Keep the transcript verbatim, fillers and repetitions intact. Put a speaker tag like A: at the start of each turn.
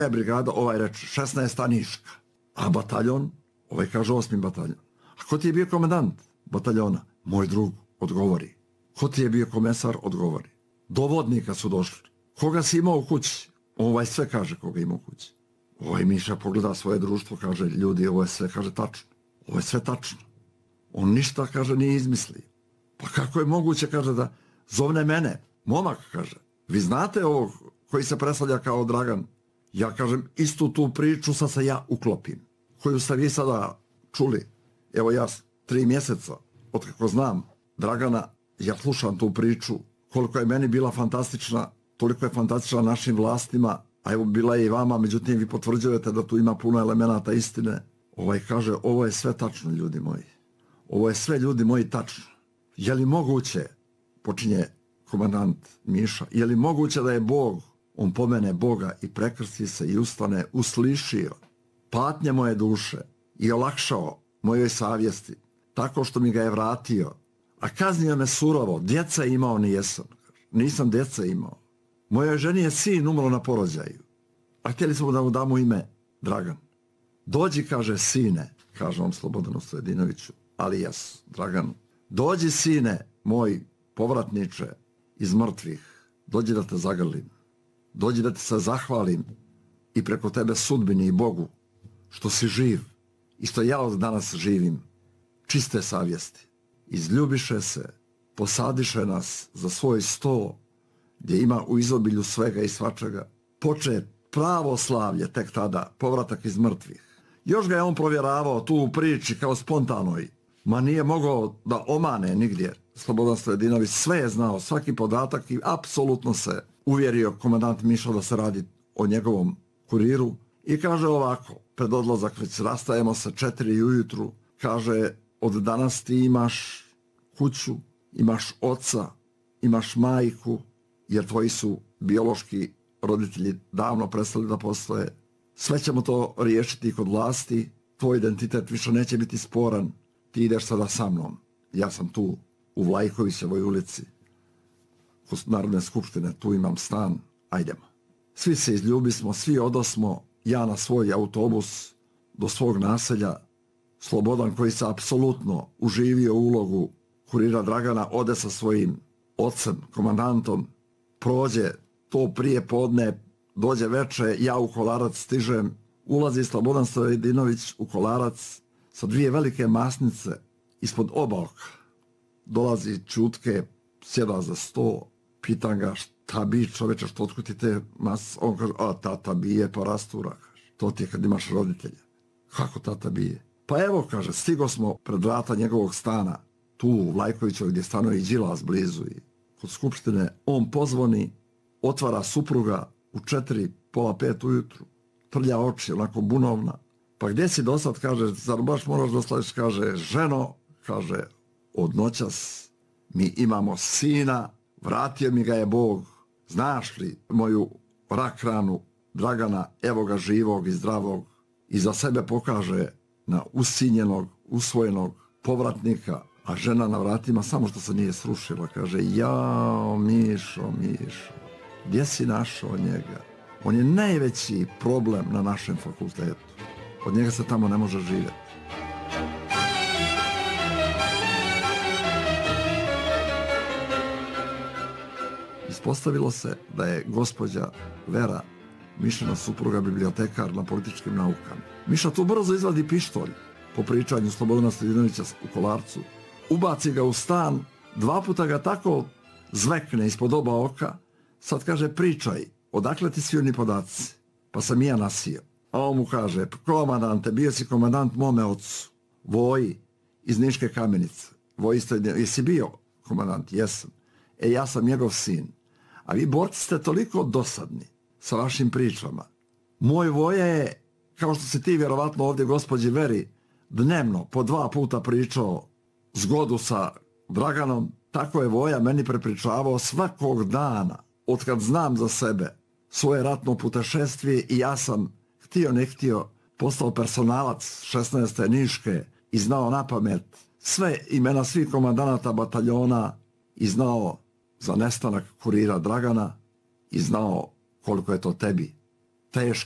A: je brigada, ovaj reče šesnaesta Niška, a bataljon, ovaj kaže osmi bataljon. A ko ti je bio komandant bataljona? Moj drug odgovori. Ko ti je bio komesar? Odgovori. Dovodnika su došli. Koga si imao u kući? Ovaj sve kaže koga ima u kući. Ovaj Miša pogleda svoje društvo, kaže, ljudi, ovo je sve, kaže, tačno. Ovo je sve tačno. On ništa, kaže, nije izmislio. Pa kako je moguće, kaže, da zovne mene? Momak, kaže, vi znate ovog koji se predstavlja kao Dragan? Ja kažem, istu tu priču sad se ja uklopim. Koju ste vi sada čuli. Evo ja tri mjeseca, otkako znam Dragana, ja slušam tu priču. Koliko je meni bila fantastična, toliko je fantastična našim vlastima, a evo bila je i vama, međutim vi potvrđujete da tu ima puno elemenata istine. Ovaj kaže, ovo je sve tačno, ljudi moji. Ovo je sve, ljudi moji, tačno. Je li moguće, počinje komandant Miša, je li moguće da je Bog, on pomene Boga i prekrsti se i ustane, uslišio patnje moje duše i olakšao mojoj savjesti, tako što mi ga je vratio, a kaznio me surovo, djeca imao nijesam, nisam djeca imao. Mojoj ženi je sin umro na porođaju, a htjeli smo da mu damo ime Dragan. Dođi, kaže, sine, kaže on Slobodanu Stojedinoviću, alijas Draganu, dođi, sine, moj povratniče iz mrtvih, dođi da te zagrlim, dođi da ti se zahvalim i preko tebe sudbini i Bogu, što si živ i što ja od danas živim, čiste savjesti. Izljubiše se, posadiše nas za svoj sto, gdje ima u izobilju svega i svačega. Poče pravo slavlje tek tada, povratak iz mrtvih. Još ga je on provjeravao tu u priči kao spontanoj, ma nije mogao da omane nigdje. Slobodan Stojedinović sve je znao, svaki podatak i apsolutno se uvjerio komandant Miša da se radi o njegovom kuriru i kaže ovako, pred odlazak već rastajemo se četiri ujutru, kaže, od danas ti imaš kuću, imaš oca, imaš majku, jer tvoji su biološki roditelji davno prestali da postoje. Sve ćemo to riješiti kod vlasti, tvoj identitet više neće biti sporan, ti ideš sada sa mnom. Ja sam tu u Vlajkovićevoj ulici, kod Narodne skupštine, tu imam stan, ajdemo. Svi se izljubismo, svi odosmo, ja na svoj autobus do svog naselja. Slobodan, koji se apsolutno uživio ulogu kurira Dragana, ode sa svojim ocem, komandantom, prođe to prije podne, dođe veče, ja u Kolarac stižem, ulazi Slobodan Stojedinović u Kolarac sa dvije velike masnice ispod oba oka. Dolazi Čutke, sjeda za sto, pitan ga šta bi čoveče, što otkud ti te mas... On kaže, a tata bije pa rastura, kaže. To ti je kad imaš roditelja. Kako tata bije? Pa evo, kaže, stigo smo pred vrata njegovog stana, tu u Vlajkoviću gdje stanuje i Đilas blizu i kod skupštine, on pozvoni, otvara supruga u četiri, pola pet ujutru, trlja oči, onako bunovna. Pa gdje si do sad, kaže, zar baš moraš da slaviš, kaže, ženo, kaže, od noćas mi imamo sina, vratio mi ga je Bog, znaš li moju rak ranu Dragana, evo ga živog i zdravog, i za sebe pokaže na usinjenog, usvojenog povratnika, a žena na vratima samo što se nije srušila, kaže, jao, Mišo, Mišo, gdje si našao njega? On je najveći problem na našem fakultetu. Od njega se tamo ne može živjeti. Ispostavilo se da je gospođa Vera, Mišina supruga, bibliotekar na političkim naukama. Miša tu brzo izvadi pištolj, po pričanju Slobodana Stojedinovića u Kolarcu, ubaci ga u stan, dva puta ga tako zvekne ispod oba oka, sad kaže, pričaj, odakle ti svi oni podaci? Pa sam i ja nasio. A on mu kaže, komandante, bio si komandant mome ocu, Voji, iz Niške Kamenice. Voji, jesi bio komandant? Jesam. E, ja sam njegov sin. A vi, borci, ste toliko dosadni sa vašim pričama. Moj Voja je, kao što si ti vjerovatno ovdje gospođi Veri, dnevno po dva puta pričao zgodu sa Draganom, tako je Voja meni prepričavao svakog dana, otkad znam za sebe, svoje ratno putešestvije, i ja sam, htio ne htio, postao personalac šesnaeste Niške i znao na pamet sve imena svih komandanata bataljona i znao za nestanak kurira Dragana i znao koliko je to tebi teško.